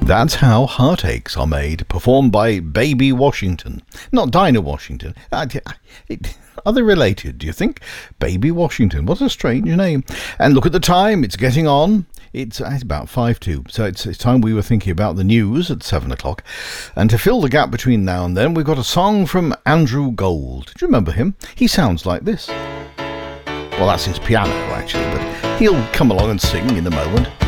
That's how heartaches are made, performed by Baby Washington. Not Dinah Washington. Are they related, do you think? Baby Washington, what a strange name. And look at the time, it's getting on. It's about 5:02, so it's time we were thinking about the news at 7 o'clock. And to fill the gap between now and then, we've got a song from Andrew Gold. Do you remember him? He sounds like this. Well, that's his piano, actually, but he'll come along and sing in a moment.